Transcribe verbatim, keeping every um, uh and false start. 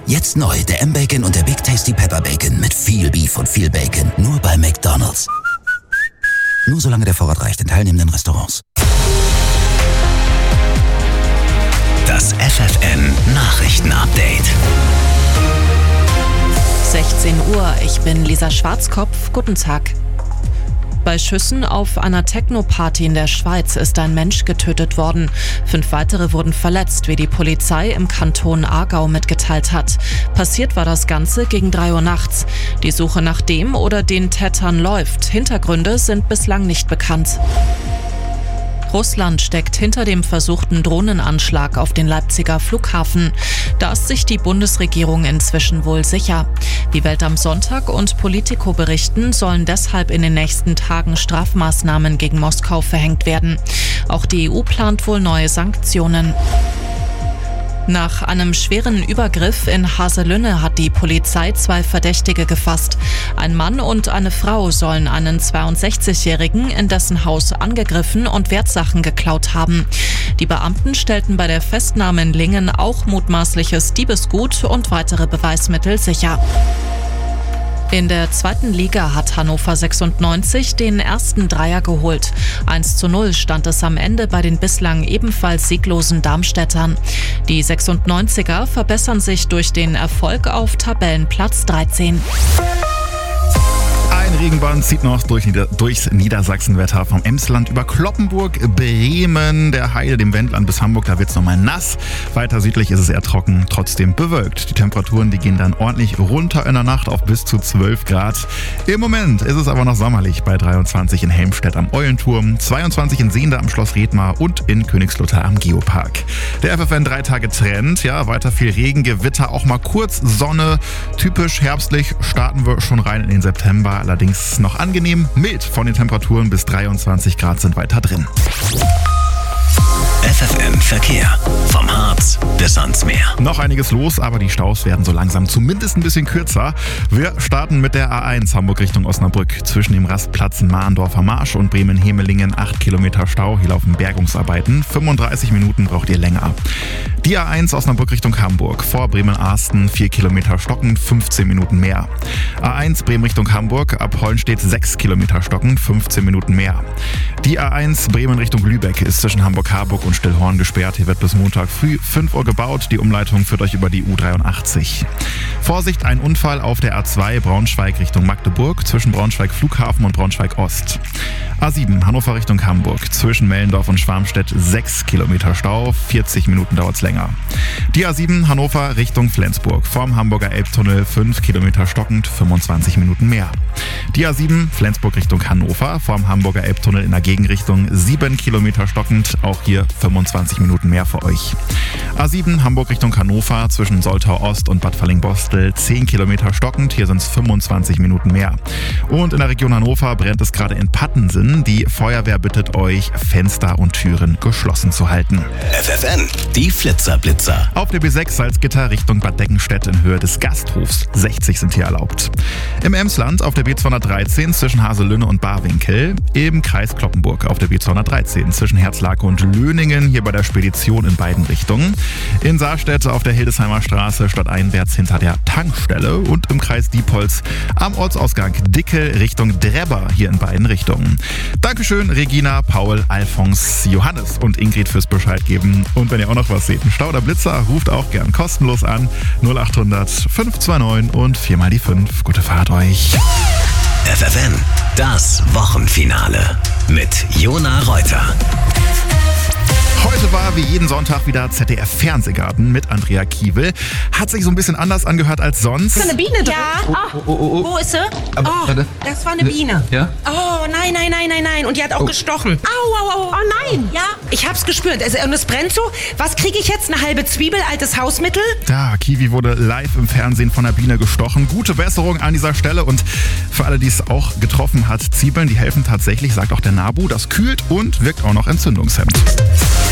Jetzt neu, der M-Bacon und der Big Tasty Pepper Bacon mit viel Beef und viel Bacon. Nur bei McDonald's. Nur solange der Vorrat reicht in teilnehmenden Restaurants. Das F F N Nachrichten-Update. sechzehn Uhr, ich bin Lisa Schwarzkopf. Guten Tag. Bei Schüssen auf einer Techno-Party in der Schweiz ist ein Mensch getötet worden. Fünf weitere wurden verletzt, wie die Polizei im Kanton Aargau mitgeteilt hat. Passiert war das Ganze gegen drei Uhr nachts. Die Suche nach dem oder den Tätern läuft. Hintergründe sind bislang nicht bekannt. Russland steckt hinter dem versuchten Drohnenanschlag auf den Leipziger Flughafen. Da ist sich die Bundesregierung inzwischen wohl sicher. Wie Welt am Sonntag und Politico berichten, sollen deshalb in den nächsten Tagen Strafmaßnahmen gegen Moskau verhängt werden. Auch die E U plant wohl neue Sanktionen. Nach einem schweren Übergriff in Haselünne hat die Polizei zwei Verdächtige gefasst. Ein Mann und eine Frau sollen einen zweiundsechzigjährigen in dessen Haus angegriffen und Wertsachen geklaut haben. Die Beamten stellten bei der Festnahme in Lingen auch mutmaßliches Diebesgut und weitere Beweismittel sicher. In der zweiten Liga hat Hannover sechsundneunzig den ersten Dreier geholt. eins zu null stand es am Ende bei den bislang ebenfalls sieglosen Darmstädtern. Die sechsundneunziger verbessern sich durch den Erfolg auf Tabellenplatz dreizehn. Ein Regenband zieht noch durch Nieder- durchs Niedersachsenwetter vom Emsland über Cloppenburg, Bremen, der Heide, dem Wendland bis Hamburg. Da wird es nochmal nass. Weiter südlich ist es eher trocken, trotzdem bewölkt. Die Temperaturen, die gehen dann ordentlich runter in der Nacht auf bis zu zwölf Grad. Im Moment ist es aber noch sommerlich bei dreiundzwanzig in Helmstedt am Eulenturm, zweiundzwanzig in Sehnde am Schloss Redmar und in Königslutter am Geopark. Der F F N drei Tage Trend, ja, weiter viel Regen, Gewitter, auch mal kurz Sonne. Typisch herbstlich starten wir schon rein in den September. Allerdings noch angenehm, mild von den Temperaturen bis dreiundzwanzig Grad sind weiter drin. F F N Verkehr. Vom Harz bis ans Meer. Noch einiges los, aber die Staus werden so langsam zumindest ein bisschen kürzer. Wir starten mit der A eins Hamburg Richtung Osnabrück. Zwischen dem Rastplatz Mahndorfer Marsch und Bremen-Hemelingen acht Kilometer Stau. Hier laufen Bergungsarbeiten. fünfunddreißig Minuten braucht ihr länger. Die A eins Osnabrück Richtung Hamburg. Vor Bremen-Arsten vier Kilometer stocken, fünfzehn Minuten mehr. A eins Bremen Richtung Hamburg. Ab Hollenstedt sechs Kilometer stocken, fünfzehn Minuten mehr. Die A eins Bremen Richtung Lübeck ist zwischen Hamburg-Harburg und Stillhorn gesperrt. Hier wird bis Montag früh fünf Uhr gebaut. Die Umleitung führt euch über die U dreiundachtzig. Vorsicht, ein Unfall auf der A zwei Braunschweig Richtung Magdeburg zwischen Braunschweig Flughafen und Braunschweig Ost. A sieben Hannover Richtung Hamburg zwischen Mellendorf und Schwarmstedt sechs Kilometer Stau, vierzig Minuten dauert's länger. Die A sieben Hannover Richtung Flensburg vorm Hamburger Elbtunnel fünf Kilometer stockend, fünfundzwanzig Minuten mehr. Die A sieben Flensburg Richtung Hannover vorm Hamburger Elbtunnel in der Gegenrichtung sieben Kilometer stockend, auch hier fünfundzwanzig Minuten mehr für euch. A sieben Hamburg Richtung Hannover zwischen Soltau Ost und Bad Fallingbostel zehn Kilometer stockend, hier sind es fünfundzwanzig Minuten mehr. Und in der Region Hannover brennt es gerade in Pattensen. Die Feuerwehr bittet euch, Fenster und Türen geschlossen zu halten. F F N, die Flitzerblitzer. Auf der B sechs Salzgitter Richtung Bad Deckenstedt in Höhe des Gasthofs. sechzig sind hier erlaubt. Im Emsland auf der B zweihundertdreizehn zwischen Haselünne und Barwinkel. Im Kreis Cloppenburg auf der B zweihundertdreizehn zwischen Herzlake und Löningen, hier bei der Spedition in beiden Richtungen. In Saarstedt auf der Hildesheimer Straße stadteinwärts hinter der Tankstelle. Und im Kreis Diepholz am Ortsausgang Dickel Richtung Drebber, hier in beiden Richtungen. Dankeschön Regina, Paul, Alfons, Johannes und Ingrid fürs Bescheid geben. Und wenn ihr auch noch was seht, ein Stau oder Blitzer, ruft auch gern kostenlos an. null acht hundert fünf zwei neun und vier mal die fünf. Gute Fahrt euch. F F N, das Wochenfinale mit Jona Reuter. Heute war wie jeden Sonntag wieder Z D F Fernsehgarten mit Andrea Kiewel. Hat sich so ein bisschen anders angehört als sonst. Ist da eine Biene drin? Ja. Oh, Oh, oh, oh, oh. Wo ist sie? Aber, oh, warte. das war eine Biene. Ja? Oh, nein, nein, nein, nein, nein. Und die hat auch Oh. gestochen. Au, au, au. Oh nein. Ja, ich hab's gespürt. Es, und es brennt so. Was kriege ich jetzt? Eine halbe Zwiebel, altes Hausmittel? Ja, Kiwi wurde live im Fernsehen von der Biene gestochen. Gute Besserung an dieser Stelle. Und für alle, die es auch getroffen hat, Zwiebeln, die helfen tatsächlich, sagt auch der NABU. Das kühlt und wirkt auch noch entzündungshemmend.